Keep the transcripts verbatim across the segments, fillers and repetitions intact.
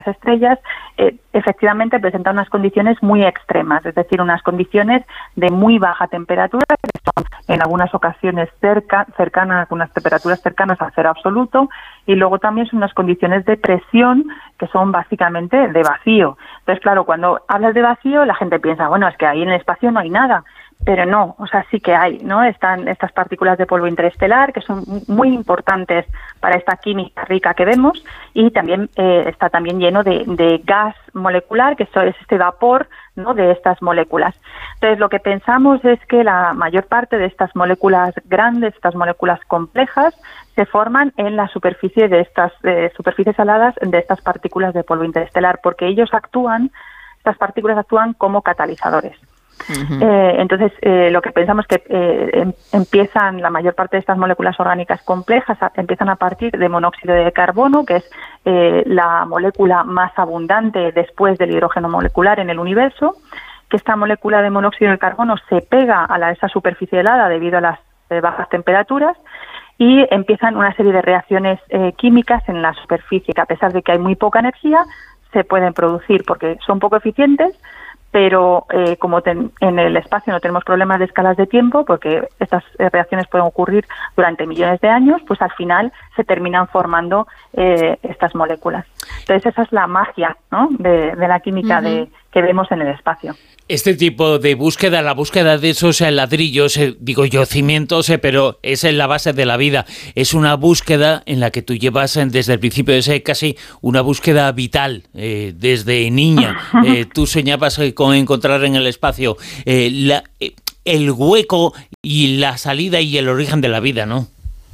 estrellas, eh, efectivamente presentan unas condiciones muy extremas, es decir, unas condiciones de muy baja temperatura, que son en algunas ocasiones cerca, cercanas, algunas temperaturas cercanas al cero absoluto, y luego también son unas condiciones de presión que son básicamente de vacío. Entonces, claro, cuando hablas de vacío, la gente piensa, bueno, es que ahí en el espacio no hay nada. Pero no, o sea, sí que hay, ¿no? Están estas partículas de polvo interestelar que son muy importantes para esta química rica que vemos, y también eh, está también lleno de, de gas molecular, que es este vapor, ¿no?, de estas moléculas. Entonces, lo que pensamos es que la mayor parte de estas moléculas grandes, estas moléculas complejas, se forman en la superficie de estas eh, superficies saladas de estas partículas de polvo interestelar, porque ellos actúan, estas partículas actúan como catalizadores. Uh-huh. Eh, entonces, eh, lo que pensamos es que eh, em, empiezan, la mayor parte de estas moléculas orgánicas complejas a, empiezan a partir de monóxido de carbono, que es eh, la molécula más abundante después del hidrógeno molecular en el universo, que esta molécula de monóxido de carbono se pega a la, esa superficie helada debido a las eh, bajas temperaturas, y empiezan una serie de reacciones eh, químicas en la superficie, que a pesar de que hay muy poca energía, se pueden producir porque son poco eficientes, pero eh, como ten, en el espacio no tenemos problemas de escalas de tiempo, porque estas eh, reacciones pueden ocurrir durante millones de años, pues al final se terminan formando eh, estas moléculas. Entonces esa es la magia, ¿no?, de, de la química uh-huh. de, que vemos en el espacio. Este tipo de búsqueda, la búsqueda de esos eh, ladrillos, eh, digo yo cimientos, eh, pero es en la base de la vida. Es una búsqueda en la que tú llevas eh, desde el principio, es eh, casi una búsqueda vital, eh, desde niña. Eh, tú soñabas eh, con encontrar en el espacio eh, la, eh, el hueco y la salida y el origen de la vida, ¿no?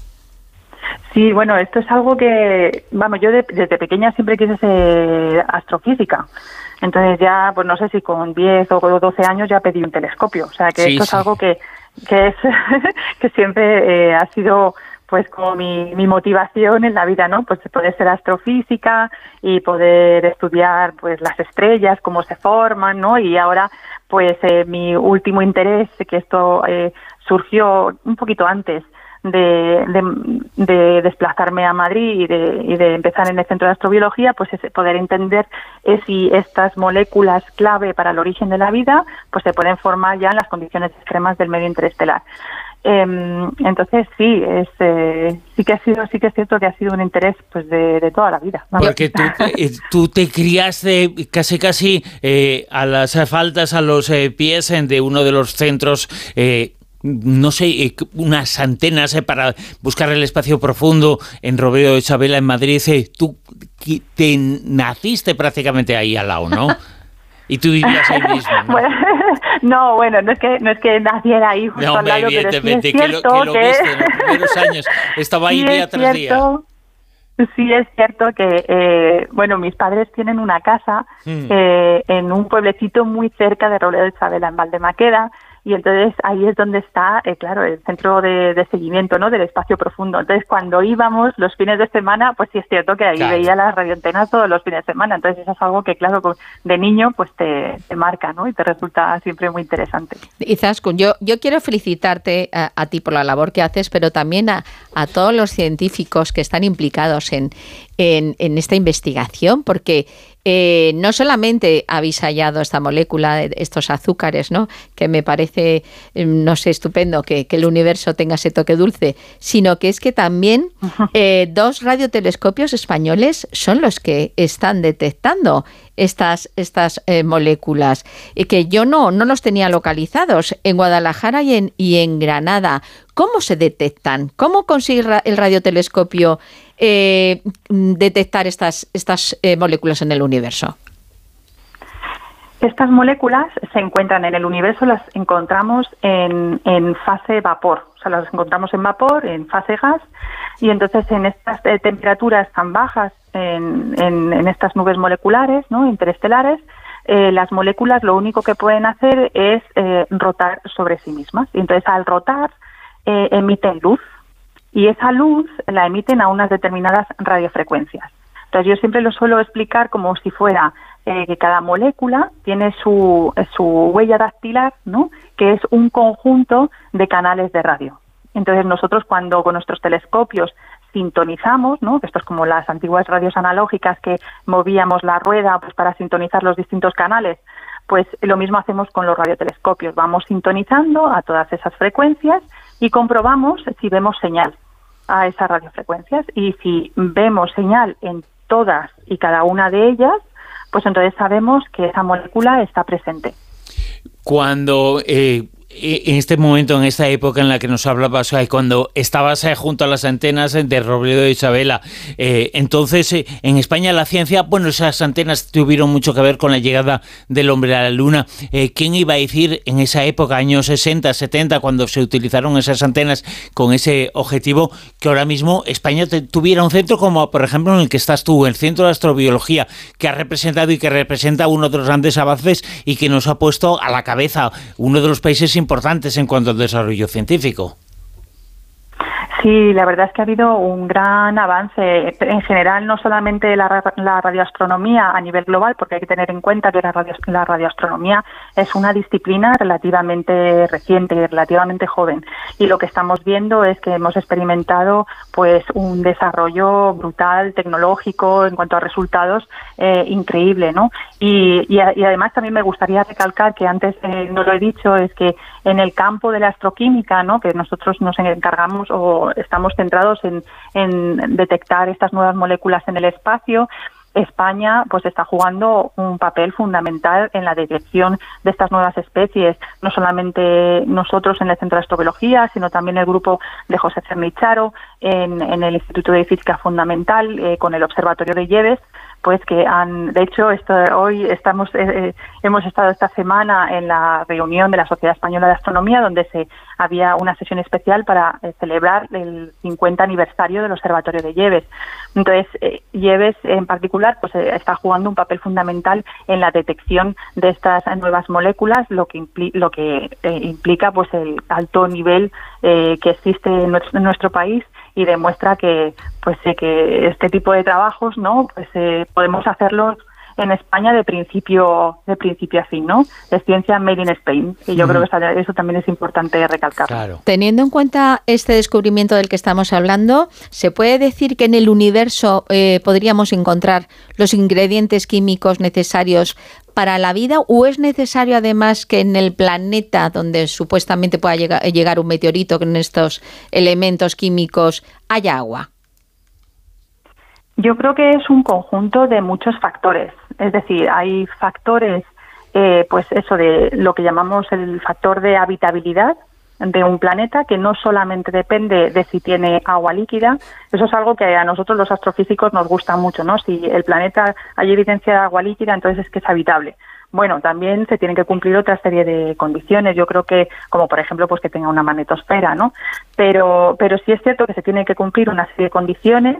Sí, bueno, esto es algo que, vamos, yo de, desde pequeña siempre quise ser astrofísica. Entonces ya, pues no sé si con diez o doce años ya pedí un telescopio. O sea que sí, esto sí. es algo que, que es que siempre eh, ha sido pues como mi, mi motivación en la vida, ¿no? Pues poder ser astrofísica y poder estudiar pues las estrellas, cómo se forman, ¿no? Y ahora pues eh, mi último interés, que esto eh, surgió un poquito antes De, de, de desplazarme a Madrid y de, y de empezar en el Centro de Astrobiología, pues es poder entender es si estas moléculas clave para el origen de la vida pues se pueden formar ya en las condiciones extremas del medio interestelar. Eh, entonces sí, es eh, sí que ha sido sí que es cierto que ha sido un interés pues de, de toda la vida. ¿Vale? Porque tú, eh, tú te criaste casi casi eh, a las faldas, a los eh, pies de uno de los centros. Eh, no sé, unas antenas eh, para buscar el espacio profundo en Rodeo de Isabela, en Madrid. Eh, tú te naciste prácticamente ahí al lado, ¿no? Y tú vivías ahí mismo, ¿no? Bueno, no, bueno, no es que no es que naciera ahí justo no, al lado, evidentemente, pero sí es cierto que lo, que lo que... viste en los primeros años. Estaba ahí sí día tras cierto, día. Sí es cierto que, eh, bueno, mis padres tienen una casa mm. eh, en un pueblecito muy cerca de Rodeo de Isabela, en Valdemaqueda, y entonces ahí es donde está, eh, claro, el centro de, de seguimiento, ¿no?, del espacio profundo. Entonces cuando íbamos los fines de semana, pues sí es cierto que ahí claro. veía las radioantenas todos los fines de semana. Entonces eso es algo que, claro, de niño pues te, te marca, ¿no?, y te resulta siempre muy interesante. Izaskun, yo, yo quiero felicitarte a, a ti por la labor que haces, pero también a, a todos los científicos que están implicados en, en, en esta investigación, porque Eh, no solamente habéis hallado esta molécula, estos azúcares, ¿no?, que me parece, no sé, estupendo que, que el universo tenga ese toque dulce, sino que es que también eh, dos radiotelescopios españoles son los que están detectando estas, estas eh, moléculas, y que yo no, no los tenía localizados en Guadalajara y en, y en Granada. ¿Cómo se detectan? ¿Cómo consigue el radiotelescopio eh, detectar estas, estas eh, moléculas en el universo? Estas moléculas se encuentran en el universo, las encontramos en, en fase vapor, o sea, las encontramos en vapor, en fase gas, y entonces en estas eh, temperaturas tan bajas, en, en, en estas nubes moleculares, ¿no?, interestelares, eh, las moléculas lo único que pueden hacer es eh, rotar sobre sí mismas, y entonces al rotar eh, emiten luz, y esa luz la emiten a unas determinadas radiofrecuencias. Entonces yo siempre lo suelo explicar como si fuera eh, que cada molécula tiene su, su huella dactilar, ¿no?, que es un conjunto de canales de radio. Entonces nosotros cuando con nuestros telescopios sintonizamos, ¿no? Esto es como las antiguas radios analógicas que movíamos la rueda pues para sintonizar los distintos canales. Pues lo mismo hacemos con los radiotelescopios. Vamos sintonizando a todas esas frecuencias y comprobamos si vemos señal a esas radiofrecuencias. Y si vemos señal en todas y cada una de ellas, pues entonces sabemos que esa molécula está presente. Cuando eh, en este momento, en esta época en la que nos hablabas, cuando estabas eh, junto a las antenas de Robledo de Isabela, eh, entonces eh, en España la ciencia, bueno, esas antenas tuvieron mucho que ver con la llegada del hombre a la luna. Eh, ¿Quién iba a decir en esa época, años sesenta, setenta, cuando se utilizaron esas antenas con ese objetivo, que ahora mismo España te, tuviera un centro como, por ejemplo, en el que estás tú, el Centro de Astrobiología, que ha representado y que representa uno de los grandes avances y que nos ha puesto a la cabeza uno de los países importantes en cuanto al desarrollo científico? Sí, la verdad es que ha habido un gran avance en general, no solamente la, la radioastronomía a nivel global, porque hay que tener en cuenta que la, radio, la radioastronomía es una disciplina relativamente reciente y relativamente joven, y lo que estamos viendo es que hemos experimentado pues un desarrollo brutal tecnológico en cuanto a resultados eh, increíble, ¿no? Y, y, y además también me gustaría recalcar que antes eh, no lo he dicho, es que en el campo de la astroquímica, ¿no?, que nosotros nos encargamos o estamos centrados en, en detectar estas nuevas moléculas en el espacio, España pues está jugando un papel fundamental en la detección de estas nuevas especies, no solamente nosotros en el Centro de Astrobiología, sino también el grupo de José Cernicharo en, en el Instituto de Física Fundamental eh, con el Observatorio de Lleves, pues que han, de hecho, esto, hoy estamos, eh, hemos estado esta semana en la reunión de la Sociedad Española de Astronomía, donde se había una sesión especial para eh, celebrar el cincuenta aniversario del Observatorio de Lleves. Entonces, eh, Lleves en particular, pues eh, está jugando un papel fundamental en la detección de estas nuevas moléculas, lo que impli- lo que eh, implica, pues, el alto nivel eh, que existe en nuestro, en nuestro país, y demuestra que pues eh, que este tipo de trabajos, ¿no?, pues eh, podemos hacerlos en España de principio de principio a fin, ¿no? Es ciencia made in Spain, y yo mm. creo que eso también es importante recalcar. Claro. Teniendo en cuenta este descubrimiento del que estamos hablando, ¿se puede decir que en el universo eh, podríamos encontrar los ingredientes químicos necesarios para la vida, o es necesario además que en el planeta donde supuestamente pueda llegar, llegar un meteorito con estos elementos químicos haya agua? Yo creo que es un conjunto de muchos factores. Es decir, hay factores, eh, pues eso de lo que llamamos el factor de habitabilidad de un planeta, que no solamente depende de si tiene agua líquida. Eso es algo que a nosotros los astrofísicos nos gusta mucho, ¿no? Si el planeta hay evidencia de agua líquida, entonces es que es habitable. Bueno, también se tienen que cumplir otra serie de condiciones. Yo creo que, como por ejemplo, pues que tenga una magnetosfera, ¿no? Pero, pero sí es cierto que se tiene que cumplir una serie de condiciones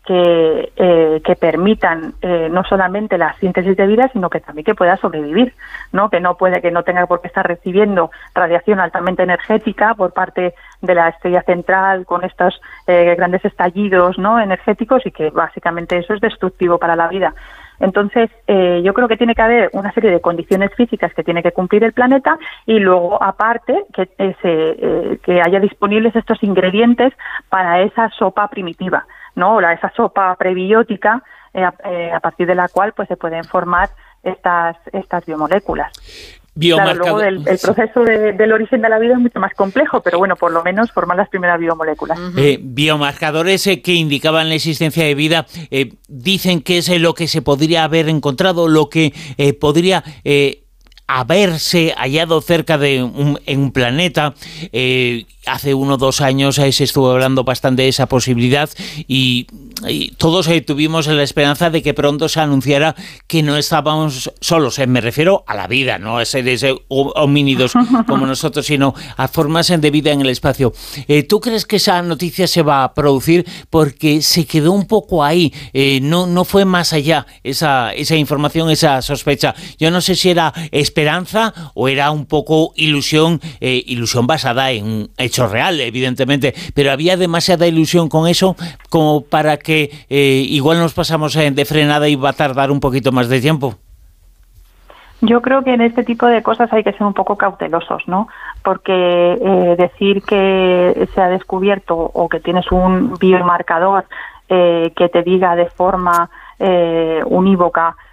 que eh, que permitan eh, no solamente la síntesis de vida, sino que también que pueda sobrevivir, ¿no? Que no puede, que no tenga por qué estar recibiendo radiación altamente energética por parte de la estrella central con estos eh, grandes estallidos, ¿no?, energéticos, y que básicamente eso es destructivo para la vida. Entonces, eh, yo creo que tiene que haber una serie de condiciones físicas que tiene que cumplir el planeta, y luego, aparte, que, ese, eh, que haya disponibles estos ingredientes para esa sopa primitiva, ¿no?, la, esa sopa prebiótica eh, eh, a partir de la cual pues se pueden formar estas estas biomoléculas. Claro, luego el, el proceso de, del origen de la vida es mucho más complejo, pero bueno, por lo menos formar las primeras biomoléculas. Uh-huh. Eh, biomarcadores eh, que indicaban la existencia de vida, eh, dicen que es eh, lo que se podría haber encontrado, lo que eh, podría eh, haberse hallado cerca de un, en un planeta. Eh, hace uno o dos años eh, se estuvo hablando bastante de esa posibilidad, y, y todos eh, tuvimos la esperanza de que pronto se anunciara que no estábamos solos. Eh, me refiero a la vida, no a seres eh, homínidos como nosotros, sino a formas de vida en el espacio. Eh, ¿Tú crees que esa noticia se va a producir? Porque se quedó un poco ahí, eh, no, no fue más allá esa, esa información, esa sospecha. Yo no sé si era esperanza o era un poco ilusión, eh, ilusión basada en un hecho real, evidentemente, pero había demasiada ilusión con eso como para que eh, igual nos pasamos eh, de frenada y va a tardar un poquito más de tiempo. Yo creo que en este tipo de cosas hay que ser un poco cautelosos, ¿no? Porque eh, decir que se ha descubierto o que tienes un biomarcador eh, que te diga de forma eh, unívoca